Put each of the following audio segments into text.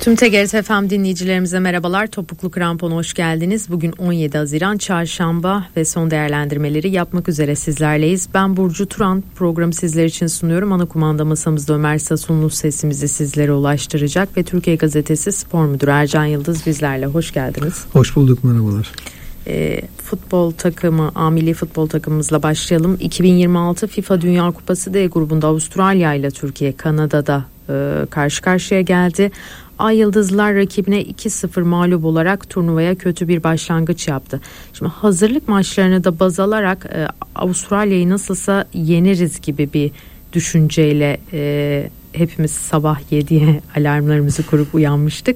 Tüm TGRT FM dinleyicilerimize merhabalar. Topuklu Krampon hoş geldiniz. Bugün 17 Haziran Çarşamba ve son değerlendirmeleri yapmak üzere sizlerleyiz. Ben Burcu Turan, programı sizler için sunuyorum. Ana kumanda masamızda Ömer Sasunlu sesimizi sizlere ulaştıracak ve Türkiye Gazetesi Spor Müdürü Ercan Yıldız bizlerle. Hoş geldiniz. Hoş bulduk, merhabalar. Futbol takımı, milli futbol takımımızla başlayalım. 2026 FIFA Dünya Kupası D grubunda Avustralya ile Türkiye Kanada'da karşı karşıya geldi. Ay Yıldızlar rakibine 2-0 mağlup olarak turnuvaya kötü bir başlangıç yaptı. Şimdi hazırlık maçlarını da baz alarak Avustralya'yı nasılsa yeneriz gibi bir düşünceyle hepimiz sabah 7'ye alarmlarımızı kurup uyanmıştık.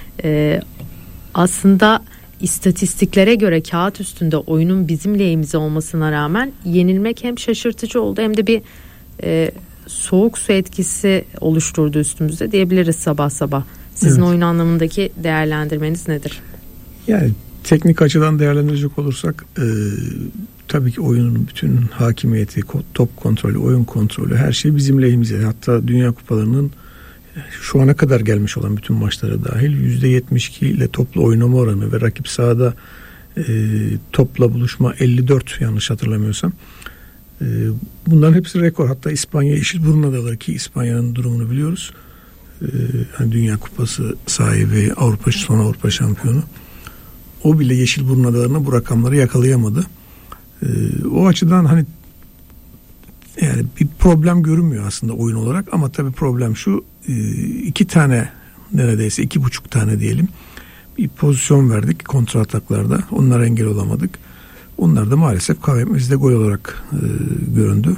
Aslında istatistiklere göre kağıt üstünde oyunun bizim lehimize olmasına rağmen yenilmek hem şaşırtıcı oldu hem de bir soğuk su etkisi oluşturdu üstümüzde diyebiliriz sabah sabah. Sizin oyun anlamındaki değerlendirmeniz nedir? Yani teknik açıdan değerlendirecek olursak tabii ki oyunun bütün hakimiyeti, top kontrolü, oyun kontrolü her şey bizim lehimize. Hatta Dünya Kupalarının şu ana kadar gelmiş olan bütün maçlara dahil %72 ile toplu oynama oranı ve rakip sahada topla buluşma 54 yanlış hatırlamıyorsam. Bunların hepsi rekor. Hatta İspanya Yeşilburun Adaları ki İspanya'nın durumunu biliyoruz. Hani Dünya Kupası sahibi, son Avrupa şampiyonu. O bile Yeşilburun Adaları'na bu rakamları yakalayamadı. O açıdan hani yani bir problem görünmüyor aslında oyun olarak ama tabii problem şu, 2 tane neredeyse 2,5 tane diyelim bir pozisyon verdik kontra ataklarda. Onlara engel olamadık. Onlar da maalesef kahvemizde gol olarak göründü.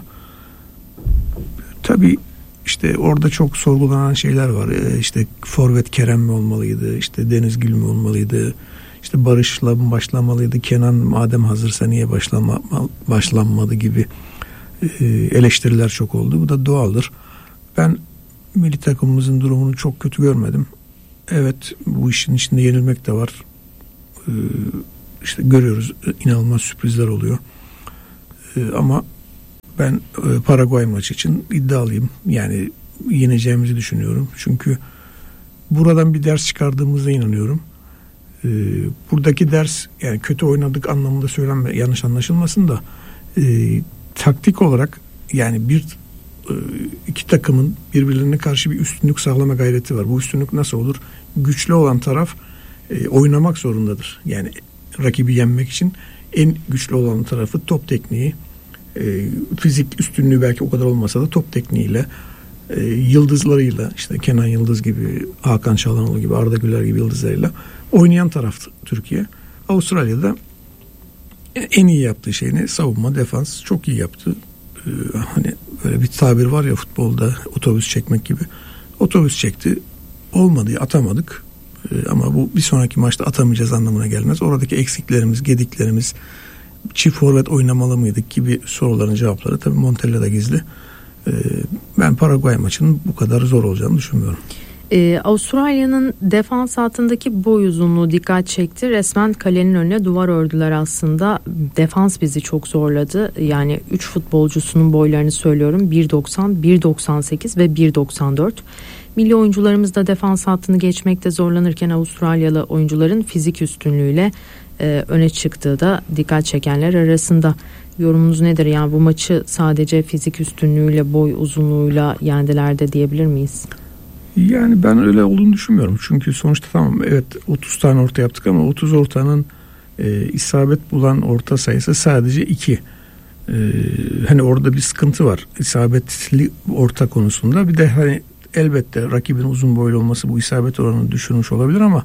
Tabii işte orada çok sorgulanan şeyler var. İşte forvet Kerem mi olmalıydı? İşte Denizgül mü olmalıydı? İşte Barış'la mı başlamalıydı? Kenan madem hazırsa niye başlanmadı gibi eleştiriler çok oldu. Bu da doğaldır. Ben milli takımımızın durumunu çok kötü görmedim. Evet, bu işin içinde yenilmek de var. İşte görüyoruz, inanılmaz sürprizler oluyor. Ama ben Paraguay maçı için iddialıyım. Yani yeneceğimizi düşünüyorum. Çünkü buradan bir ders çıkardığımıza inanıyorum. Buradaki ders yani kötü oynadık anlamında söylenme, yanlış anlaşılmasın da taktik olarak yani iki takımın birbirlerine karşı bir üstünlük sağlama gayreti var. Bu üstünlük nasıl olur? Güçlü olan taraf oynamak zorundadır. Yani rakibi yenmek için en güçlü olan tarafı top tekniği, fizik üstünlüğü belki o kadar olmasa da top tekniğiyle, yıldızlarıyla işte Kenan Yıldız gibi, Hakan Çalhanoğlu gibi, Arda Güler gibi yıldızlarıyla oynayan taraf Türkiye. Avustralya'da en iyi yaptığı şey ne? Savunma, defans çok iyi yaptı. Hani böyle bir tabir var ya futbolda, otobüs çekmek gibi. Otobüs çekti. Olmadı, atamadık. Ama bu bir sonraki maçta atamayacağız anlamına gelmez. Oradaki eksiklerimiz, gediklerimiz, çift forvet oynamalı mıydık gibi soruların cevapları tabii Montella'da gizli. Ben Paraguay maçının bu kadar zor olacağını düşünmüyorum. Avustralya'nın defans hattındaki boy uzunluğu dikkat çekti. Resmen kalenin önüne duvar ördüler aslında. Defans bizi çok zorladı. Yani 3 futbolcusunun boylarını söylüyorum. 1.90, 1.98 ve 1.94. Milli oyuncularımız da defans hattını geçmekte zorlanırken Avustralyalı oyuncuların fizik üstünlüğüyle öne çıktığı da dikkat çekenler arasında. Yorumunuz nedir? Yani bu maçı sadece fizik üstünlüğüyle, boy uzunluğuyla yendiler de diyebilir miyiz? Yani ben öyle olduğunu düşünmüyorum. Çünkü sonuçta tamam evet 30 tane orta yaptık ama 30 ortanın isabet bulan orta sayısı sadece 2. Hani orada bir sıkıntı var. İsabetli orta konusunda. Bir de hani elbette rakibin uzun boylu olması bu isabet oranını düşürmüş olabilir ama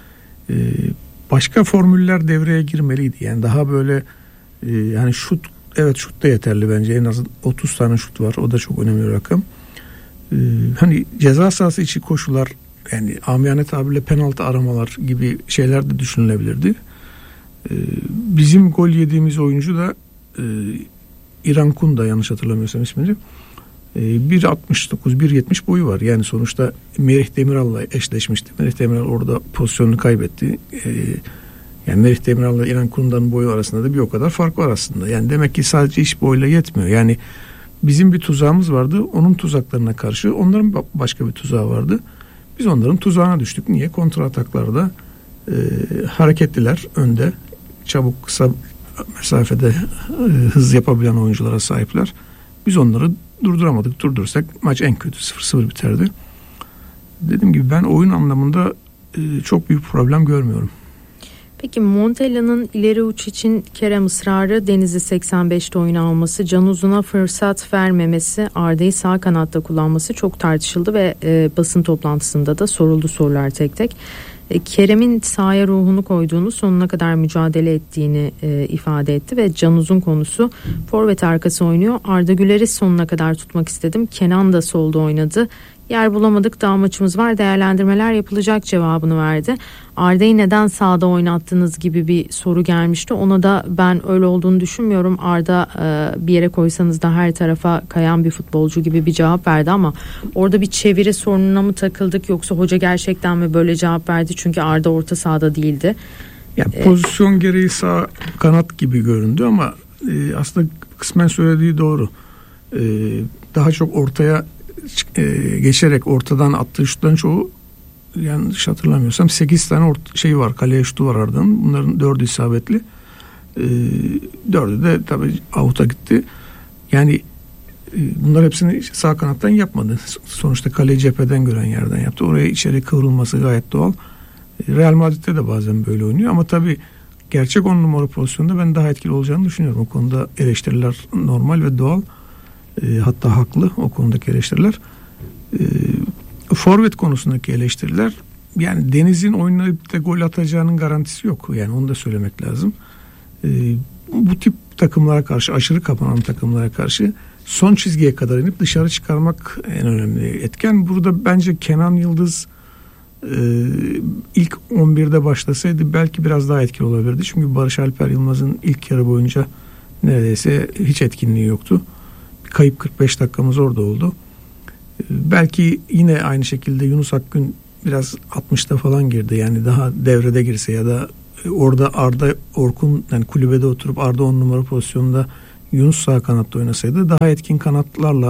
başka formüller devreye girmeliydi. Yani daha böyle yani şut da yeterli bence. En az 30 tane şut var. O da çok önemli bir rakam. Hani ceza sahası içi koşular yani amiyane tabirle penaltı aramalar gibi şeyler de düşünülebilirdi. Bizim gol yediğimiz oyuncu da İran Kunda yanlış hatırlamıyorsam ismini. 1.69 1.70 boyu var. Yani sonuçta Merih Demiral'la eşleşmişti. Merih Demiral orada pozisyonunu kaybetti. Yani Merih Demiral'la İran Kunda'nın boyu arasında da bir o kadar fark var aslında. Yani demek ki sadece iş boyla yetmiyor. Yani bizim bir tuzağımız vardı. Onun tuzaklarına karşı onların başka bir tuzağı vardı. Biz onların tuzağına düştük. Niye? Kontra ataklarda hareketliler önde. Çabuk, kısa mesafede hız yapabilen oyunculara sahipler. Biz onları durduramadık. Durdursak maç en kötü 0-0 biterdi. Dediğim gibi ben oyun anlamında çok büyük problem görmüyorum. Peki Montella'nın ileri uç için Kerem ısrarı, Deniz'i 85'te oyuna alması, Can Uzun'a fırsat vermemesi, Arda'yı sağ kanatta kullanması çok tartışıldı ve basın toplantısında da soruldu sorular tek tek. Kerem'in sahaya ruhunu koyduğunu, sonuna kadar mücadele ettiğini ifade etti ve Can Uzun konusu, forvet arkası oynuyor. Arda Güler'i sonuna kadar tutmak istedim. Kenan da solda oynadı. Yer bulamadık, daha maçımız var, değerlendirmeler yapılacak cevabını verdi. Arda'yı neden sağda oynattınız gibi bir soru gelmişti. Ona da ben öyle olduğunu düşünmüyorum. Arda bir yere koysanız da her tarafa kayan bir futbolcu gibi bir cevap verdi ama orada bir çeviri sorununa mı takıldık, yoksa hoca gerçekten mi böyle cevap verdi? Çünkü Arda orta sahada değildi. Yani pozisyon gereği sağ kanat gibi göründü ama aslında kısmen söylediği doğru. Daha çok ortaya geçerek ortadan attığı şutların çoğu, yanlış hatırlamıyorsam 8 tane var, kaleye şutu var Arda'nın. Bunların 4'ü isabetli. 4'ü de tabii out'a gitti. Yani bunlar hepsini sağ kanattan yapmadı. Sonuçta kaleyi cepheden gören yerden yaptı. Oraya içeri kıvrılması gayet doğal. Real Madrid'de de bazen böyle oynuyor ama tabii gerçek 10 numara pozisyonda ben daha etkili olacağını düşünüyorum. O konuda eleştiriler normal ve doğal. Hatta haklı o konudaki eleştiriler. Forvet konusundaki eleştiriler, yani Deniz'in oynayıp da gol atacağının garantisi yok. Yani onu da söylemek lazım. Bu tip takımlara karşı, aşırı kapanan takımlara karşı son çizgiye kadar inip dışarı çıkarmak en önemli etken. Burada bence Kenan Yıldız ilk 11'de başlasaydı belki biraz daha etkili olabilirdi. Çünkü Barış Alper Yılmaz'ın ilk yarı boyunca neredeyse hiç etkinliği yoktu. Kayıp 45 dakikamız orada oldu. Belki yine aynı şekilde Yunus Akgün biraz 60'ta falan girdi. Yani daha devrede girse ya da orada Arda Orkun, yani kulübede oturup Arda 10 numara pozisyonunda Yunus sağ kanatta oynasaydı daha etkin kanatlarla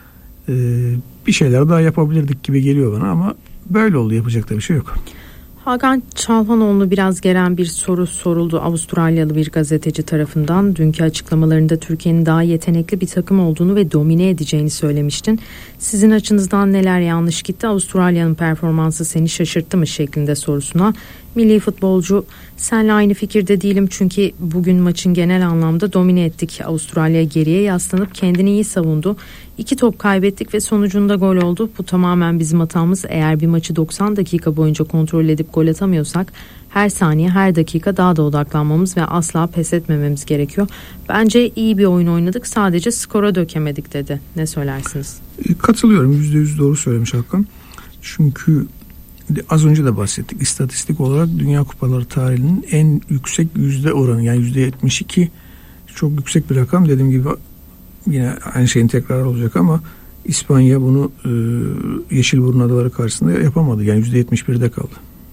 bir şeyler daha yapabilirdik gibi geliyor bana ama böyle oldu, yapacak da bir şey yok. Hakan Çalhanoğlu biraz gelen bir soru soruldu Avustralyalı bir gazeteci tarafından. Dünkü açıklamalarında Türkiye'nin daha yetenekli bir takım olduğunu ve domine edeceğini söylemiştin. Sizin açınızdan neler yanlış gitti? Avustralya'nın performansı seni şaşırttı mı şeklinde sorusuna milli futbolcu, senle aynı fikirde değilim çünkü bugün maçın genel anlamda domine ettik. Avustralya geriye yaslanıp kendini iyi savundu. 2 top kaybettik ve sonucunda gol oldu. Bu tamamen bizim hatamız. Eğer bir maçı 90 dakika boyunca kontrol edip gol atamıyorsak her saniye, her dakika daha da odaklanmamız ve asla pes etmememiz gerekiyor. Bence iyi bir oyun oynadık, sadece skora dökemedik dedi. Ne söylersiniz? Katılıyorum, %100 doğru söylemiş Hakan. Çünkü az önce de bahsettik. İstatistik olarak Dünya Kupaları tarihinin en yüksek yüzde oranı, yani %72 çok yüksek bir rakam. Dediğim gibi yine aynı şeyin tekrar olacak ama İspanya bunu Yeşilburnu Adaları karşısında yapamadı. Yani %71'de kaldı.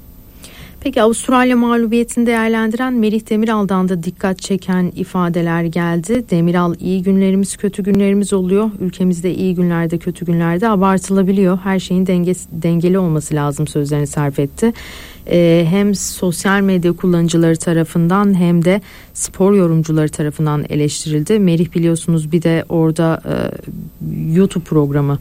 Peki Avustralya mağlubiyetini değerlendiren Melih Demiral'dan da dikkat çeken ifadeler geldi. Demiral, iyi günlerimiz kötü günlerimiz oluyor. Ülkemizde iyi günlerde kötü günlerde abartılabiliyor. Her şeyin dengeli olması lazım sözlerini sarf etti. Hem sosyal medya kullanıcıları tarafından hem de spor yorumcuları tarafından eleştirildi. Melih biliyorsunuz bir de orada YouTube programı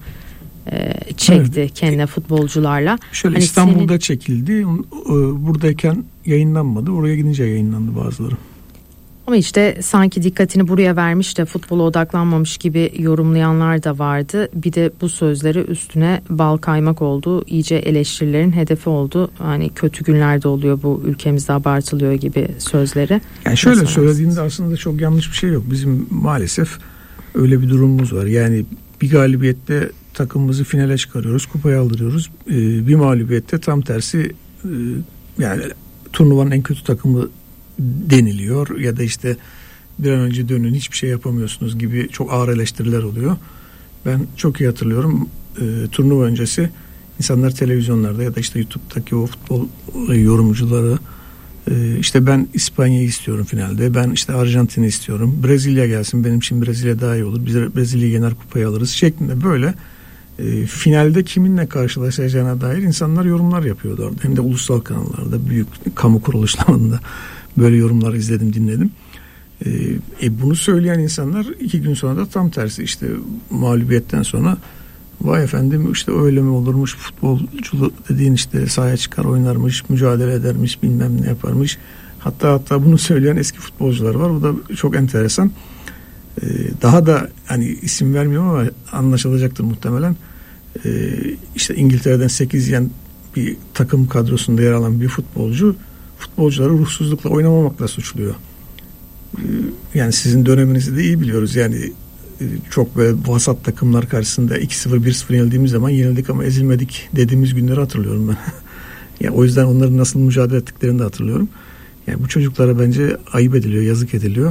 çekti, evet, kendine futbolcularla. Şöyle hani İstanbul'da çekildi. Buradayken yayınlanmadı. Oraya gidince yayınlandı bazıları. Ama işte sanki dikkatini buraya vermiş de futbola odaklanmamış gibi yorumlayanlar da vardı. Bir de bu sözleri üstüne bal kaymak oldu. İyice eleştirilerin hedefi oldu. Hani kötü günlerde oluyor bu, ülkemizde abartılıyor gibi sözleri. Yani şöyle söylediğinde aslında çok yanlış bir şey yok. Bizim maalesef öyle bir durumumuz var. Yani bir galibiyette takımımızı finale çıkarıyoruz, kupayı aldırıyoruz. Bir mağlubiyette tam tersi, yani turnuvanın en kötü takımı deniliyor ya da işte bir an önce dönün, hiçbir şey yapamıyorsunuz gibi çok ağır eleştiriler oluyor. Ben çok iyi hatırlıyorum, turnuva öncesi insanlar televizyonlarda ya da işte YouTube'daki o futbol yorumcuları işte ben İspanya'yı istiyorum finalde, ben işte Arjantin'i istiyorum, Brezilya gelsin, benim için Brezilya daha iyi olur, biz Brezilya'yı yener kupayı alırız şeklinde böyle finalde kiminle karşılaşacağına dair insanlar yorumlar yapıyordu orada. Hem de ulusal kanallarda, büyük kamu kuruluşlarında böyle yorumlar izledim, dinledim. Bunu söyleyen insanlar 2 gün sonra da tam tersi, işte mağlubiyetten sonra vay efendim işte öyle mi olurmuş, futbolcu dediğin işte sahaya çıkar, oynarmış, mücadele edermiş, bilmem ne yaparmış. Hatta bunu söyleyen eski futbolcular var. Bu da çok enteresan. Daha da hani isim vermiyorum ama anlaşılacaktır muhtemelen. İşte İngiltere'den 8 yiyen bir takım kadrosunda yer alan bir futbolcuları ruhsuzlukla oynamamakla suçluyor. Yani sizin döneminizi de iyi biliyoruz. Yani çok böyle vasat takımlar karşısında 2-0 1-0 yenildiğimiz zaman yenildik ama ezilmedik dediğimiz günleri hatırlıyorum ben. Yani o yüzden onların nasıl mücadele ettiklerini de hatırlıyorum. Yani bu çocuklara bence ayıp ediliyor, yazık ediliyor.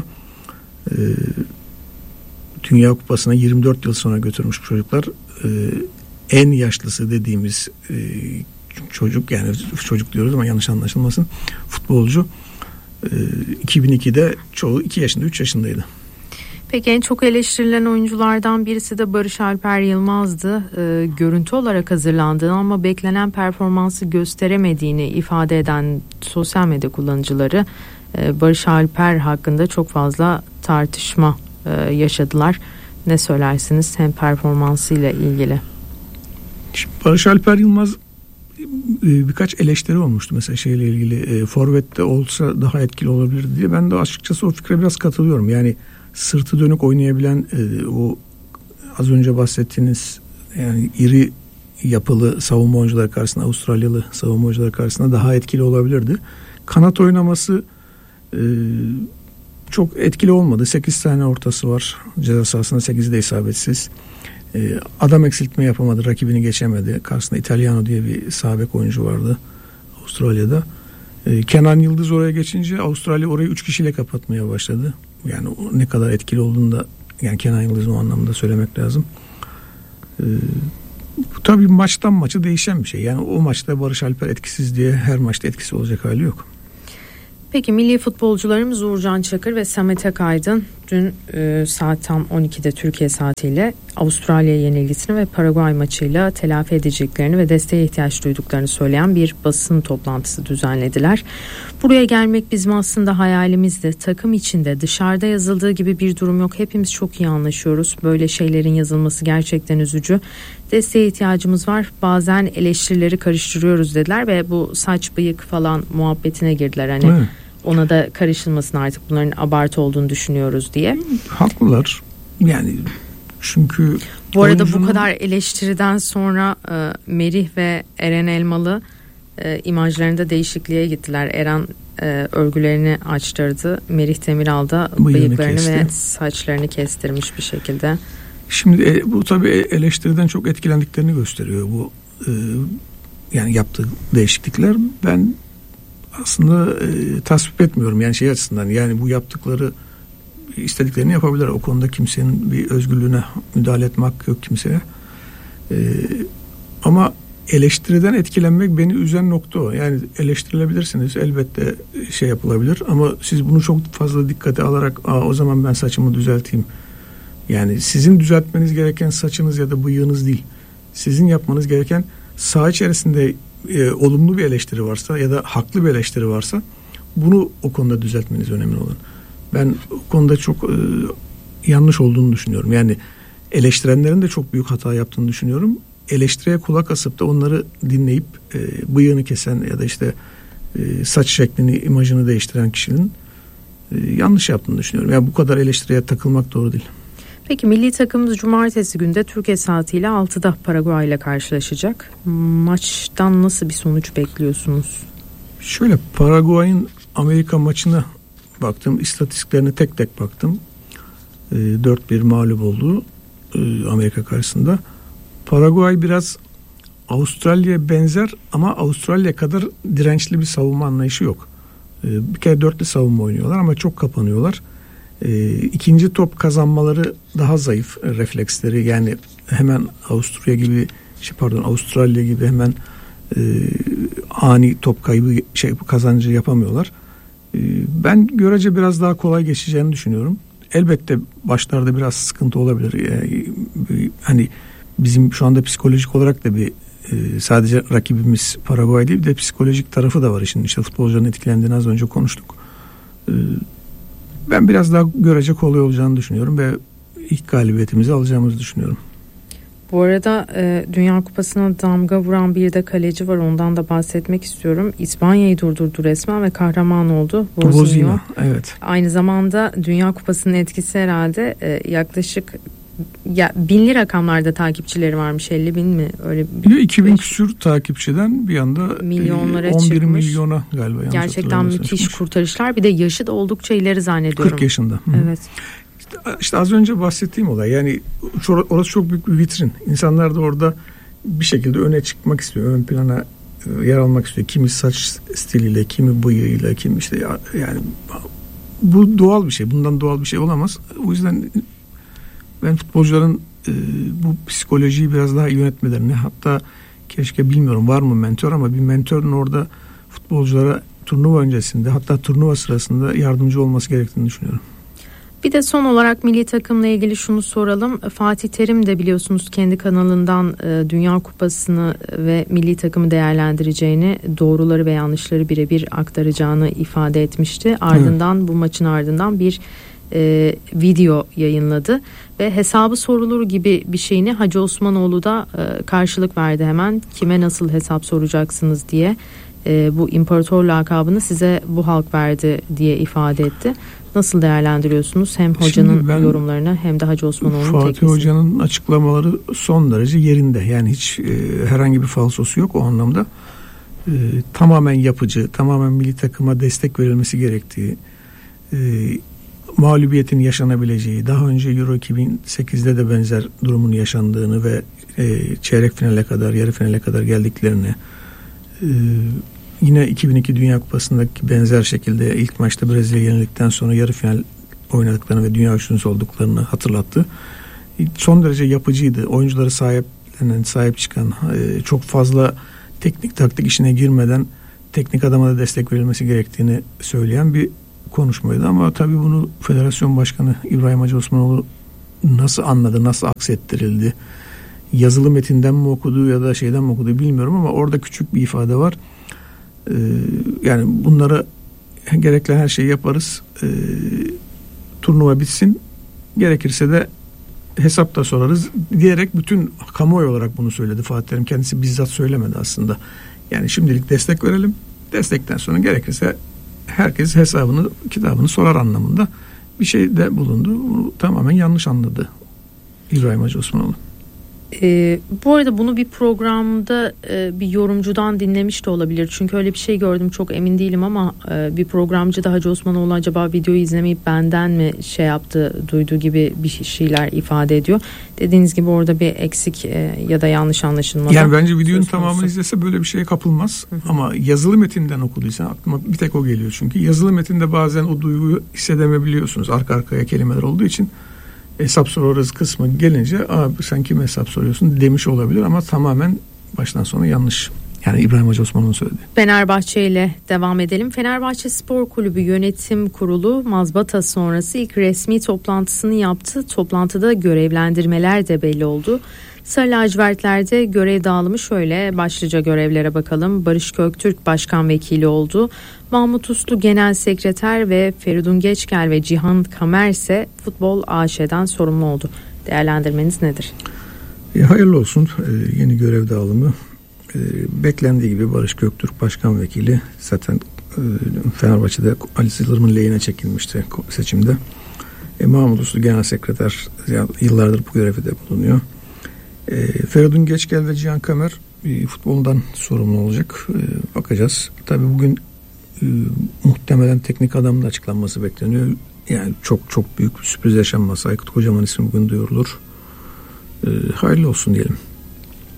Dünya Kupası'na 24 yıl sonra götürmüş bu çocuklar. En yaşlısı dediğimiz çocuk, yani çocuk diyoruz ama yanlış anlaşılmasın, futbolcu 2002'de çoğu 2 yaşında 3 yaşındaydı. Peki en çok eleştirilen oyunculardan birisi de Barış Alper Yılmaz'dı. Görüntü olarak hazırlandığını ama beklenen performansı gösteremediğini ifade eden sosyal medya kullanıcıları Barış Alper hakkında çok fazla tartışma yaşadılar. Ne söylersiniz hem performansıyla ilgili? Şimdi Barış Alper Yılmaz birkaç eleştiri olmuştu mesela şeyle ilgili, forvette olsa daha etkili olabilir diye. Ben de açıkçası o fikre biraz katılıyorum. Yani sırtı dönük oynayabilen o az önce bahsettiğiniz yani iri yapılı savunma oyuncuları karşısında, Avustralyalı savunma oyuncuları karşısında daha etkili olabilirdi. Kanat oynaması çok etkili olmadı. 8 tane ortası var. Ceza sahasında 8'i de isabetsiz. Adam eksiltme yapamadı. Rakibini geçemedi. Karşısında Italiano diye bir sağ bek oyuncu vardı Avustralya'da. Kenan Yıldız oraya geçince Avustralya orayı 3 kişiyle kapatmaya başladı. Yani ne kadar etkili olduğunu da yani Kenan Yıldız'ın o anlamda söylemek lazım. Bu tabii maçtan maça değişen bir şey. Yani o maçta Barış Alper etkisiz diye her maçta etkisi olacak hali yok. Peki milli futbolcularımız Uğurcan Çakır ve Samet Akaydın dün saat tam 12'de Türkiye saatiyle Avustralya yenilgisini ve Paraguay maçıyla telafi edeceklerini ve desteğe ihtiyaç duyduklarını söyleyen bir basın toplantısı düzenlediler. Buraya gelmek bizim aslında hayalimizdi. Takım içinde dışarıda yazıldığı gibi bir durum yok. Hepimiz çok iyi anlaşıyoruz. Böyle şeylerin yazılması gerçekten üzücü. Desteğe ihtiyacımız var. Bazen eleştirileri karıştırıyoruz dediler ve bu saç bıyık falan muhabbetine girdiler. Hani evet. Ona da karışılmasın artık, bunların abartı olduğunu düşünüyoruz diye. Haklılar. Yani çünkü bu arada bu kadar eleştiriden sonra Merih ve Eren Elmalı imajlarında değişikliğe gittiler. Eren örgülerini açtırdı. Merih Demiral da bıyıklarını ve saçlarını kestirmiş bir şekilde. Şimdi bu tabii eleştiriden çok etkilendiklerini gösteriyor. Bu yani yaptığı değişiklikler ben aslında tasvip etmiyorum. Yani şey açısından, yani bu yaptıkları istediklerini yapabilirler. O konuda kimsenin bir özgürlüğüne müdahale etme hakkı yok kimseye. Ama eleştiriden etkilenmek beni üzen nokta o. Yani eleştirilebilirsiniz. Elbette şey yapılabilir ama siz bunu çok fazla dikkate alarak o zaman ben saçımı düzelteyim. Yani sizin düzeltmeniz gereken saçınız ya da bıyığınız değil. Sizin yapmanız gereken saha içerisinde olumlu bir eleştiri varsa ya da haklı bir eleştiri varsa bunu o konuda düzeltmeniz önemli olan. Ben o konuda çok yanlış olduğunu düşünüyorum. Yani eleştirenlerin de çok büyük hata yaptığını düşünüyorum. Eleştiriye kulak asıp da onları dinleyip bıyığını kesen ya da işte saç şeklini, imajını değiştiren kişinin yanlış yaptığını düşünüyorum. Yani bu kadar eleştiriye takılmak doğru değil. Peki milli takımımız cumartesi günde Türkiye saatiyle 6'da Paraguay ile karşılaşacak. Maçtan nasıl bir sonuç bekliyorsunuz? Şöyle, Paraguay'ın Amerika maçına baktım. İstatistiklerine tek tek baktım. 4-1 mağlup oldu Amerika karşısında. Paraguay biraz Avustralya'ya benzer ama Avustralya kadar dirençli bir savunma anlayışı yok. Bir kere dörtlü savunma oynuyorlar ama çok kapanıyorlar. İkinci top kazanmaları daha zayıf refleksleri, yani hemen Avustralya gibi hemen ani top kaybı kazancı yapamıyorlar. Ben görece biraz daha kolay geçeceğini düşünüyorum. Elbette başlarda biraz sıkıntı olabilir. Hani bizim şu anda psikolojik olarak da bir sadece rakibimiz Paraguay değil, bir de psikolojik tarafı da var işin. İşte futbolcuların etkilendiğini az önce konuştuk. Ben biraz daha görece kolay olacağını düşünüyorum ve ilk galibiyetimizi alacağımızı düşünüyorum. Bu arada Dünya Kupası'na damga vuran bir de kaleci var, ondan da bahsetmek istiyorum. İspanya'yı durdurdu resmen ve kahraman oldu. Bozino, evet. Aynı zamanda Dünya Kupası'nın etkisi herhalde yaklaşık 1000'li rakamlarda takipçileri varmış, 50.000 mi? Öyle 2000 küsür takipçiden bir anda milyonlara 11 çıkmış. Milyona galiba. Gerçekten müthiş kurtarışlar. Bir de yaşı da oldukça ileri zannediyorum. 40 yaşında. Evet. İşte az önce bahsettiğim olay, yani orası çok büyük bir vitrin. İnsanlar da orada bir şekilde öne çıkmak istiyor. Ön plana yer almak istiyor. Kimi saç stiliyle, kimi bıyığıyla, kimi işte yani bu doğal bir şey. Bundan doğal bir şey olamaz. O yüzden ben futbolcuların bu psikolojiyi biraz daha yönetmelerini, hatta keşke, bilmiyorum var mı mentor, ama bir mentorun orada futbolculara turnuva öncesinde, hatta turnuva sırasında yardımcı olması gerektiğini düşünüyorum. Bir de son olarak milli takımla ilgili şunu soralım. Fatih Terim de biliyorsunuz kendi kanalından Dünya Kupası'nı ve milli takımı değerlendireceğini, doğruları ve yanlışları birebir aktaracağını ifade etmişti. Ardından evet, bu maçın ardından bir video yayınladı ve hesabı sorulur gibi bir şeyini Hacı Osmanoğlu da karşılık verdi hemen. Kime nasıl hesap soracaksınız diye, bu imparator lakabını size bu halk verdi diye ifade etti. Nasıl değerlendiriyorsunuz hem hocanın yorumlarını hem de Hacı Osmanoğlu'nun Fatih teknisini? Hoca'nın açıklamaları son derece yerinde. Yani hiç herhangi bir falsosu yok o anlamda. Tamamen yapıcı, tamamen milli takıma destek verilmesi gerektiği, mağlubiyetin yaşanabileceği, daha önce Euro 2008'de de benzer durumun yaşandığını ve çeyrek finale kadar, yarı finale kadar geldiklerini, yine 2002 Dünya Kupası'ndaki benzer şekilde ilk maçta Brezilya yenildikten sonra yarı final oynadıklarını ve dünya üçüncüsü olduklarını hatırlattı. Son derece yapıcıydı. Oyuncuları sahip çıkan, çok fazla teknik taktik işine girmeden teknik adama da destek verilmesi gerektiğini söyleyen bir konuşmaydı. Ama tabii bunu Federasyon Başkanı İbrahim Hacı Osmanoğlu nasıl anladı, nasıl aksettirildi, yazılı metinden mi okudu ya da şeyden mi okudu bilmiyorum, ama orada küçük bir ifade var. Yani bunlara gerekli her şeyi yaparız. Turnuva bitsin, gerekirse de hesap da sorarız diyerek bütün kamuoyu olarak bunu söyledi Fatih Terim. Kendisi bizzat söylemedi aslında. Yani şimdilik destek verelim. Destekten sonra gerekirse herkes hesabını, kitabını sorar anlamında bir şey de bulundu. Bunu tamamen yanlış anladı İbrahim Hacı Osmanoğlu. Bu arada bunu bir programda bir yorumcudan dinlemiş de olabilir. Çünkü öyle bir şey gördüm, çok emin değilim, ama bir programcı da Hacı Osmanoğlu acaba videoyu izlemeyip benden mi şey yaptı, duyduğu gibi bir şeyler ifade ediyor. Dediğiniz gibi orada bir eksik ya da yanlış anlaşılma. Yani bence videonun tamamını izlese böyle bir şeye kapılmaz. Hı hı. Ama yazılı metinden okuduysa, aklıma bir tek o geliyor çünkü. Yazılı metinde bazen o duyguyu hissedemebiliyorsunuz. Arka arkaya kelimeler olduğu için. Hesap sorarız kısmı gelince, abi sen kime hesap soruyorsun demiş olabilir, ama tamamen baştan sona yanlış. Yani İbrahim Hacı Osman'ın söyledi. Fenerbahçe ile devam edelim. Fenerbahçe Spor Kulübü Yönetim Kurulu mazbata sonrası ilk resmi toplantısını yaptı. Toplantıda görevlendirmeler de belli oldu. Sarı lacivertlerde görev dağılımı şöyle. Başlıca görevlere bakalım. Barış Göktürk Başkan Vekili oldu. Mahmut Uslu Genel Sekreter ve Feridun Geçgel ve Cihan Kamer ise Futbol AŞ'den sorumlu oldu. Değerlendirmeniz nedir? Hayırlı olsun yeni görev dağılımı. Beklendiği gibi Barış Göktürk Başkan Vekili zaten Fenerbahçe'de Ali Yıldırım'ın lehine çekilmişti seçimde. Mahmut Uslu Genel Sekreter yıllardır bu görevde bulunuyor. Feridun Geçgel ve Cihan Kamer futboldan sorumlu olacak. Bakacağız. Tabii bugün muhtemelen teknik adamın açıklanması bekleniyor. Yani çok büyük bir sürpriz yaşanmaz. Aykut Kocaman ismi bugün duyurulur. Hayırlı olsun diyelim.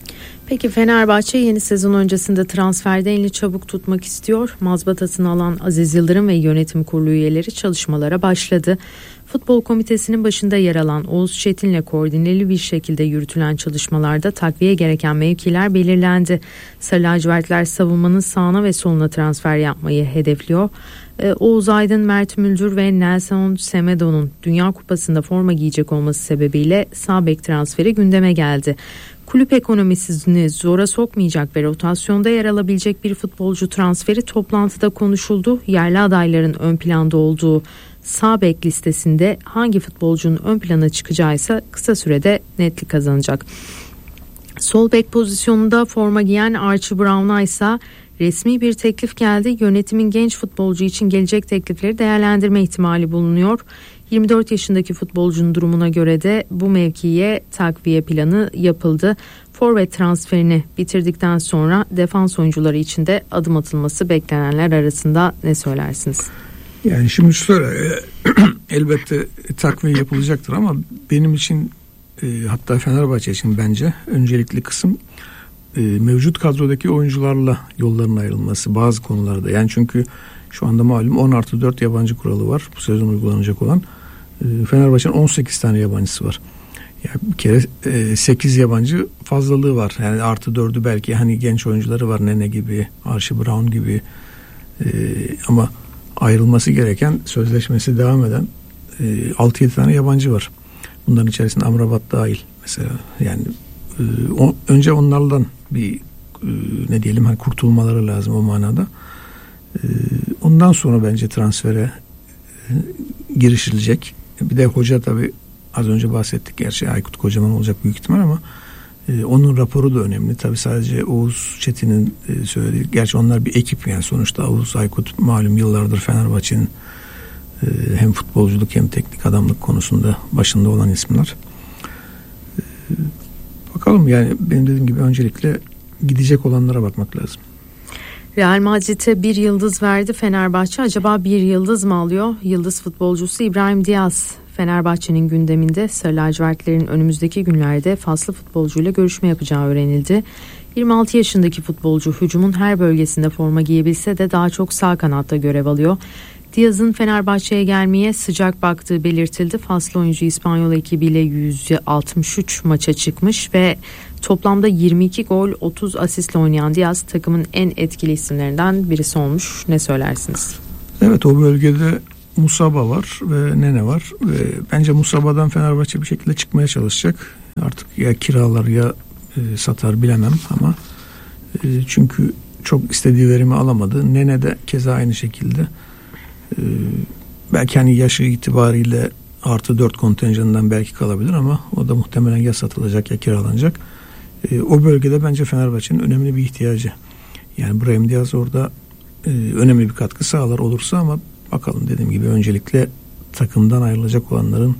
Peki Fenerbahçe yeni sezon öncesinde transferde elini çabuk tutmak istiyor. Mazbatasını alan Aziz Yıldırım ve yönetim kurulu üyeleri çalışmalara başladı. Futbol komitesinin başında yer alan Oğuz Çetin'le koordineli bir şekilde yürütülen çalışmalarda takviye gereken mevkiler belirlendi. Sarı lacivertler savunmanın sağına ve soluna transfer yapmayı hedefliyor. Oğuz Aydın, Mert Müldür ve Nelson Semedo'nun Dünya Kupası'nda forma giyecek olması sebebiyle sağ bek transferi gündeme geldi. Kulüp ekonomisini zora sokmayacak ve rotasyonda yer alabilecek bir futbolcu transferi toplantıda konuşuldu. Yerli adayların ön planda olduğu sağ bek listesinde hangi futbolcunun ön plana çıkacağıysa kısa sürede netlik kazanacak. Sol bek pozisyonunda forma giyen Archie Brown'a ise resmi bir teklif geldi. Yönetimin genç futbolcu için gelecek teklifleri değerlendirme ihtimali bulunuyor. 24 yaşındaki futbolcunun durumuna göre de bu mevkiye takviye planı yapıldı. Forvet transferini bitirdikten sonra defans oyuncuları için de adım atılması beklenenler arasında, ne söylersiniz? Yani şimdi şöyle elbette takviye yapılacaktır ama benim için hatta Fenerbahçe için bence öncelikli kısım mevcut kadrodaki oyuncularla yolların ayrılması bazı konularda. Yani çünkü şu anda malum 10+4 yabancı kuralı var bu sezon uygulanacak olan. Fenerbahçe'nin 18 tane yabancısı var. Yani bir kere 8 yabancı fazlalığı var. Yani +4'ü belki hani genç oyuncuları var, Nene gibi, Archie Brown gibi. Ama ayrılması gereken, sözleşmesi devam eden 6-7 tane yabancı var. Bunların içerisinde Amrabat dahil mesela. Yani önce onlardan bir ne diyelim hani kurtulmaları lazım o manada. Ondan sonra bence transfere girişilecek. Bir de hoca tabii az önce bahsettik. Gerçi Aykut Kocaman olacak büyük ihtimal ama onun raporu da önemli. Tabii sadece Oğuz Çetin'in söylediği. Gerçi onlar bir ekip yani sonuçta Oğuz, Aykut malum yıllardır Fenerbahçe'nin hem futbolculuk hem teknik adamlık konusunda başında olan isimler. Bakalım yani benim dediğim gibi öncelikle gidecek olanlara bakmak lazım. Real Madrid'e bir yıldız verdi Fenerbahçe. Acaba bir yıldız mı alıyor? Yıldız futbolcusu İbrahim Diaz Fenerbahçe'nin gündeminde. Sarı lacivertlerin önümüzdeki günlerde faslı futbolcuyla görüşme yapacağı öğrenildi. 26 yaşındaki futbolcu hücumun her bölgesinde forma giyebilse de daha çok sağ kanatta görev alıyor. Diaz'ın Fenerbahçe'ye gelmeye sıcak baktığı belirtildi. Faslı oyuncu İspanyol ekibiyle 163 maça çıkmış ve toplamda 22 gol 30 asistle oynayan Diaz takımın en etkili isimlerinden birisi olmuş. Ne söylersiniz? Evet, o bölgede Musaba var ve Nene var ve bence Musaba'dan Fenerbahçe bir şekilde çıkmaya çalışacak. Artık ya kiralar ya satar bilemem ama çünkü çok istediği verimi alamadı. Nene de keza aynı şekilde. Belki hani yaşı itibariyle +4 kontenjanından belki kalabilir ama o da muhtemelen ya satılacak ya kiralanacak. O bölgede bence Fenerbahçe'nin önemli bir ihtiyacı. Yani Brahim Diaz orada önemli bir katkı sağlar olursa ama bakalım, dediğim gibi öncelikle takımdan ayrılacak olanların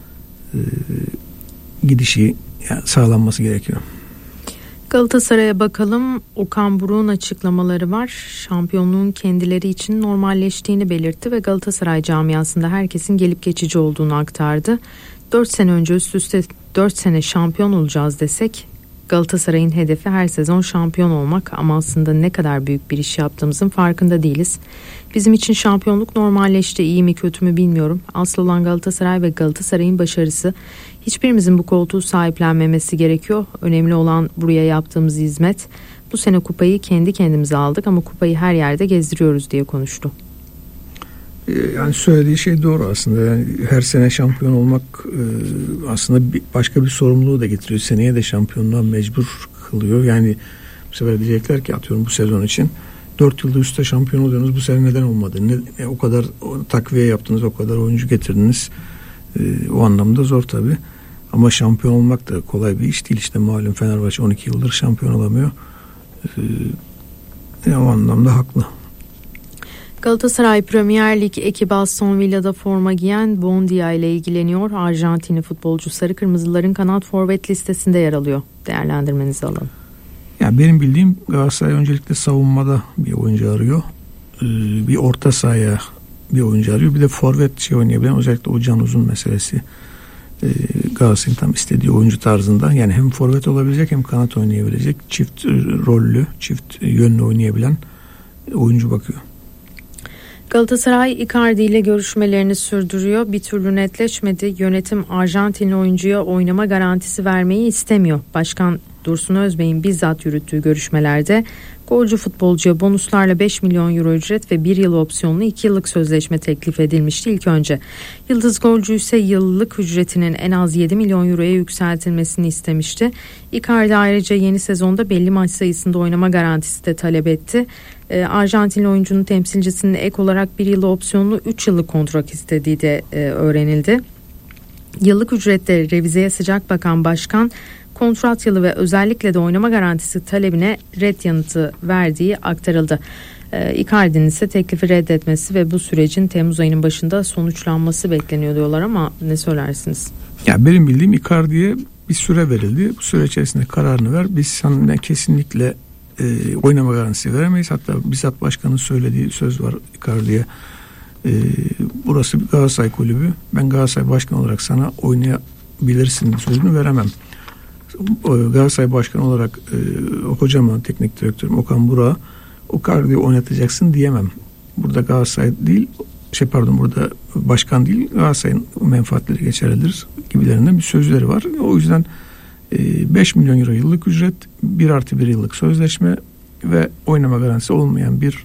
gidişi sağlanması gerekiyor. Galatasaray'a bakalım. Okan Buruk'un açıklamaları var. Şampiyonluğun kendileri için normalleştiğini belirtti ve Galatasaray camiasında herkesin gelip geçici olduğunu aktardı. 4 sene önce üst üste 4 sene şampiyon olacağız desek Galatasaray'ın hedefi her sezon şampiyon olmak ama aslında ne kadar büyük bir iş yaptığımızın farkında değiliz. Bizim için şampiyonluk normalleşti, iyi mi kötü mü bilmiyorum. Asıl olan Galatasaray ve Galatasaray'ın başarısı. Hiçbirimizin bu koltuğu sahiplenmemesi gerekiyor. Önemli olan buraya yaptığımız hizmet. Bu sene kupayı kendi kendimize aldık ama kupayı her yerde gezdiriyoruz diye konuştu. Yani söylediği şey doğru aslında. Yani her sene şampiyon olmak aslında başka bir sorumluluğu da getiriyor. Seneye de şampiyonluğa mecbur kılıyor. Yani bu sefer diyecekler ki atıyorum bu sezon için 4 yılda üstte şampiyon oluyorsunuz. Bu sene neden olmadı? O kadar takviye yaptınız, o kadar oyuncu getirdiniz. O anlamda zor tabii. Ama şampiyon olmak da kolay bir iş değil. İşte malum Fenerbahçe 12 yıldır şampiyon olamıyor. O anlamda haklı. Galatasaray Premier Lig ekibi Aston Villa'da forma giyen Buendia ile ilgileniyor. Arjantinli futbolcu Sarı Kırmızıların kanat forvet listesinde yer alıyor. Değerlendirmenizi alalım. Ya benim bildiğim Galatasaray öncelikle savunmada bir oyuncu arıyor. Bir orta sahaya bir oyuncu arıyor. Bir de forvet oynayabilen, özellikle o Can Uzun meselesi Galatasaray'ın tam istediği oyuncu tarzında, yani hem forvet olabilecek hem kanat oynayabilecek, çift rollü, çift yönlü oynayabilen oyuncu bakıyor. Galatasaray Icardi ile görüşmelerini sürdürüyor. Bir türlü netleşmedi. Yönetim Arjantinli oyuncuya oynama garantisi vermeyi istemiyor. Başkan Dursun Özbey'in bizzat yürüttüğü görüşmelerde golcü futbolcuya bonuslarla 5 milyon euro ücret ve 1 yıl opsiyonlu 2 yıllık sözleşme teklif edilmişti ilk önce. Yıldız golcü ise yıllık ücretinin en az 7 milyon euroya yükseltilmesini istemişti. Icardi ayrıca yeni sezonda belli maç sayısında oynama garantisi de talep etti. Arjantinli oyuncunun temsilcisinin ek olarak 1 yıl opsiyonlu 3 yıllık kontrat istediği de öğrenildi. Yıllık ücrette revizeye sıcak bakan başkan, kontrat yılı ve özellikle de oynama garantisi talebine red yanıtı verdiği aktarıldı. Icardi'nin ise teklifi reddetmesi ve bu sürecin Temmuz ayının başında sonuçlanması bekleniyor diyorlar, ama ne söylersiniz? Ya benim bildiğim, Icardi'ye bir süre verildi. Bu süre içerisinde kararını ver. Biz sana kesinlikle oynama garantisi veremeyiz. Hatta bizzat başkanın söylediği söz var Icardi'ye. Burası bir Galatasaray kulübü. Ben Galatasaray başkanı olarak sana oynayabilirsin sözünü veremem. Galatasaray başkanı olarak hocama, teknik direktörüm Okan Burak'a Icardi'yi oynatacaksın diyemem. Burada Galatasaray değil, burada başkan değil, Galatasaray'ın menfaatleri geçerlidir gibilerinden bir sözleri var. O yüzden 5 milyon euro yıllık ücret, 1+1 yıllık sözleşme ve oynama garantisi olmayan bir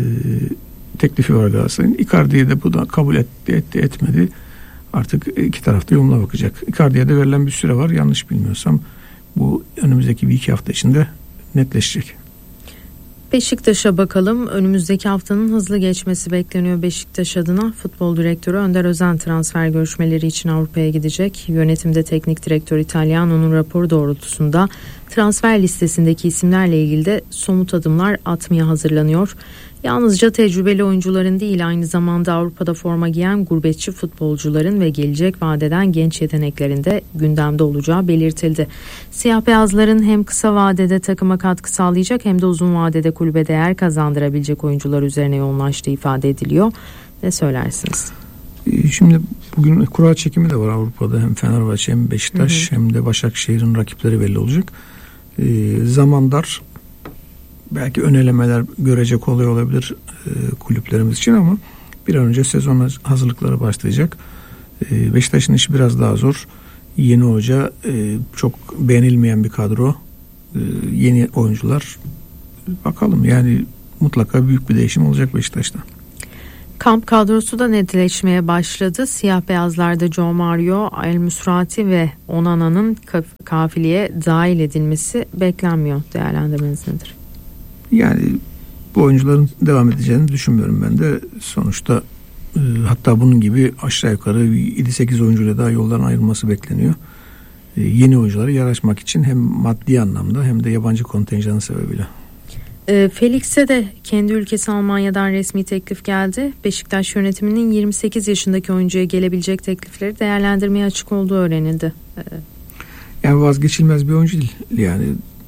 teklifi var Galatasaray'ın. Icardi'ye de bu da kabul etti etmedi. Artık iki tarafta yoluna bakacak. Icardi'ye de verilen bir süre var. Yanlış bilmiyorsam bu önümüzdeki 1-2 hafta içinde netleşecek. Beşiktaş'a bakalım. Önümüzdeki haftanın hızlı geçmesi bekleniyor Beşiktaş adına. Futbol direktörü Önder Özen transfer görüşmeleri için Avrupa'ya gidecek. Yönetimde teknik direktör İtalyanon'un raporu doğrultusunda transfer listesindeki isimlerle ilgili de somut adımlar atmaya hazırlanıyor. Yalnızca tecrübeli oyuncuların değil, aynı zamanda Avrupa'da forma giyen gurbetçi futbolcuların ve gelecek vadeden genç yeteneklerin de gündemde olacağı belirtildi. Siyah beyazların hem kısa vadede takıma katkı sağlayacak hem de uzun vadede kulübe değer kazandırabilecek oyuncular üzerine yoğunlaştığı ifade ediliyor. Ne söylersiniz? Şimdi bugün kura çekimi de var Avrupa'da. Hem Fenerbahçe hem Beşiktaş hem de Başakşehir'in rakipleri belli olacak. Zaman dar. Belki ön elemeler görecek olabilir kulüplerimiz için, ama bir an önce sezon hazırlıkları başlayacak. Beşiktaş'ın işi biraz daha zor. Yeni hoca, çok beğenilmeyen bir kadro, yeni oyuncular. Bakalım, yani mutlaka büyük bir değişim olacak Beşiktaş'ta. Kamp kadrosu da netleşmeye başladı. Siyah beyazlarda Joe Mario, El Musrati ve Onana'nın kafileye dahil edilmesi beklenmiyor. Değerlendirmeniz nedir? Yani bu oyuncuların devam edeceğini düşünmüyorum ben de. Sonuçta hatta bunun gibi aşağı yukarı 7-8 oyuncuyla daha yoldan ayrılması bekleniyor. Yeni oyunculara yaraşmak için hem maddi anlamda hem de yabancı kontenjanı sebebiyle. Felix'e de kendi ülkesi Almanya'dan resmi teklif geldi. Beşiktaş yönetiminin 28 yaşındaki oyuncuya gelebilecek teklifleri değerlendirmeye açık olduğu öğrenildi. Yani vazgeçilmez bir oyuncu değil. Yani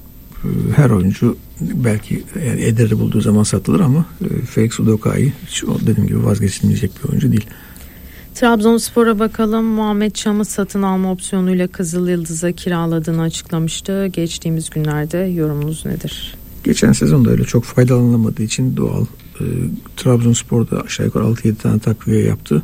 her oyuncu belki ederi bulduğu zaman satılır, ama Felix Udokai dediğim gibi vazgeçilmeyecek bir oyuncu değil. Trabzonspor'a bakalım. Muhammed Çam'ı satın alma opsiyonuyla Kızıl Yıldız'a kiraladığını açıklamıştı. Geçtiğimiz günlerde yorumunuz nedir? Geçen sezonda öyle çok faydalanamadığı için doğal. Trabzonspor'da aşağı yukarı 6-7 tane takviye yaptı.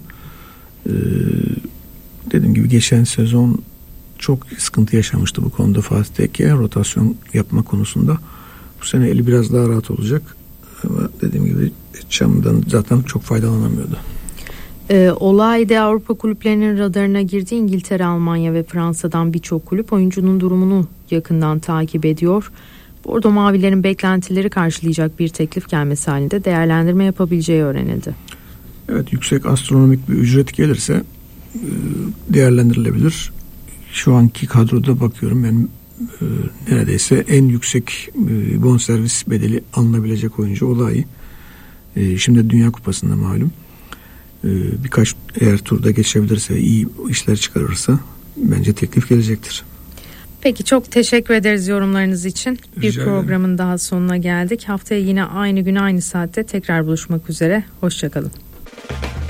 Dediğim gibi geçen sezon çok sıkıntı yaşamıştı bu konuda Fatih Tekke, rotasyon yapma konusunda. Bu sene eli biraz daha rahat olacak. Ama dediğim gibi Çam'dan zaten çok faydalanamıyordu. Olayda Avrupa kulüplerinin radarına girdi. İngiltere, Almanya ve Fransa'dan birçok kulüp oyuncunun durumunu yakından takip ediyor. Bordo Mavilerin beklentileri karşılayacak bir teklif gelmesi halinde değerlendirme yapabileceği öğrenildi. Evet, yüksek astronomik bir ücret gelirse değerlendirilebilir. Şu anki kadroda bakıyorum ben, neredeyse en yüksek bonservis bedeli alınabilecek oyuncu Olay. Şimdi Dünya Kupası'nda malum. Birkaç eğer turda geçebilirse, iyi işler çıkarırsa bence teklif gelecektir. Peki, çok teşekkür ederiz yorumlarınız için. Bir programın daha sonuna geldik. Haftaya yine aynı gün aynı saatte tekrar buluşmak üzere. Hoşçakalın.